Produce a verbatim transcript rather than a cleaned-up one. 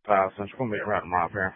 Uh, since you're gonna be right tomorrow here.